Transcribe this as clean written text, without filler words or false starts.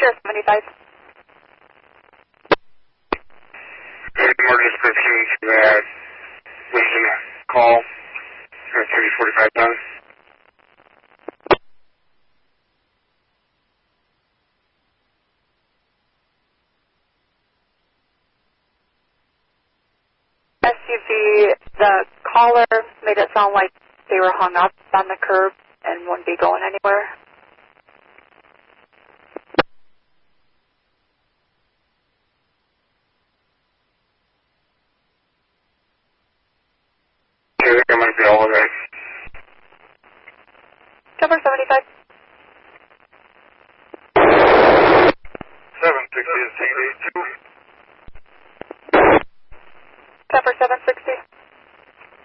Sure, 75. Emergency specification that Winston call at 3045 done. SUV, the caller made it sound like they were hung up on the curb and wouldn't be going anywhere. I think I might be all of it. Cover 75. 760 is 2. Cover 760.